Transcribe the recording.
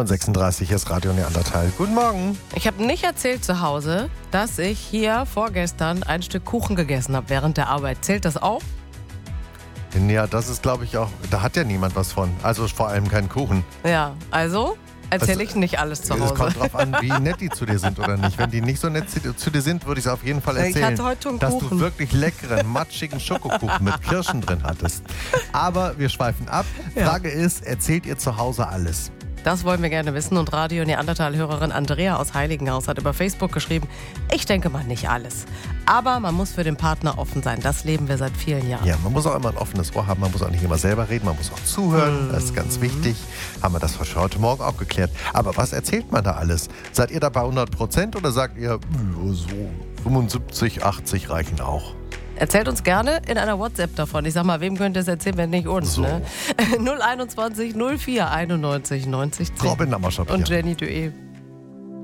9:36 ist Radio Neandertal. Guten Morgen. Ich habe nicht erzählt zu Hause, dass ich hier vorgestern ein Stück Kuchen gegessen habe während der Arbeit. Zählt das auch? Ja, das ist, glaube ich, auch, da hat ja niemand was von. Also vor allem keinen Kuchen. Ja, also erzähle ich nicht alles zu Es Hause. kommt drauf an, wie nett die zu dir sind oder nicht. Wenn die nicht so nett zu dir sind, würde ich es auf jeden Fall erzählen. Ich hatte heute einen dass Kuchen. du wirklich leckeren, matschigen Schokokuchen mit Kirschen drin hattest. Aber wir schweifen ab. Ja. Frage ist, erzählt ihr zu Hause alles? Das wollen wir gerne wissen. Und Radio Neandertal-Hörerin Andrea aus Heiligenhaus hat über Facebook geschrieben, ich denke mal nicht alles. Aber man muss für den Partner offen sein. Das leben wir seit vielen Jahren. Ja, man muss auch immer ein offenes Ohr haben. Man muss auch nicht immer selber reden. Man muss auch zuhören. Das ist ganz wichtig. Haben wir das heute Morgen auch geklärt. Aber was erzählt man da alles? Seid ihr da bei 100% oder sagt ihr, so 75, 80 reichen auch? Erzählt uns gerne in einer WhatsApp davon. Ich sag mal, wem könnt ihr es erzählen, wenn nicht uns? So. Ne? 021 04 91 90 10. Robin Lammerschott Und hier. Jenny Dué.